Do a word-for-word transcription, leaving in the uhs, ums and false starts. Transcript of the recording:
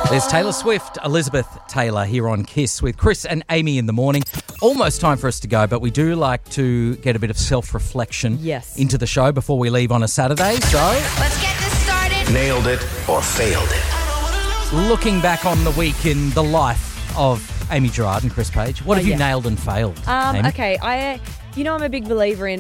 There's Taylor Swift, Elizabeth Taylor here on Kiss with Chris and Amy in the morning. Almost time for us to go, but we do like to get a bit of self-reflection Yes. into the show before we leave on a Saturday. So, Let's get this started. Nailed it or failed it. looking back on the week in the life of Amy Gerard and Chris Page, what Oh, have you yeah. nailed and failed, Um, Amy? okay, I, you know, I'm a big believer in